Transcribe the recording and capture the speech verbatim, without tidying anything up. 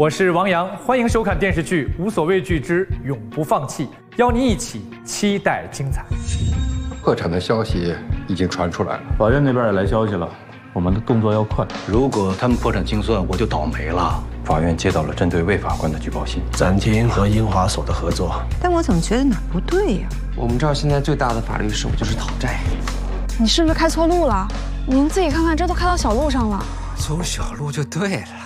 我是王阳，欢迎收看电视剧《无所畏惧之永不放弃》，邀你一起期待精彩。 破产的消息已经传出来了， 法院那边也来消息了，我们的动作要快。 如果他们破产清算，我就倒霉了。 法院接到了针对魏法官的举报信， 暂停和英华所的合作。 但我总觉得哪不对呀？ 我们这儿现在最大的法律事务就是讨债。 你是不是开错路了？您自己看看，这都开到小路上了。 走小路就对了。